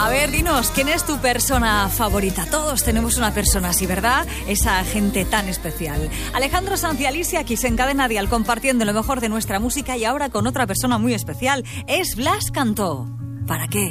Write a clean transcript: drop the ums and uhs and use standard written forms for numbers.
A ver, dinos, ¿quién es tu persona favorita? Todos tenemos una persona así, ¿verdad? Esa gente tan especial. Alejandro Sanz y Alicia aquí en Cadena Dial compartiendo lo mejor de nuestra música y ahora con otra persona muy especial. Es Blas Cantó. ¿Para qué?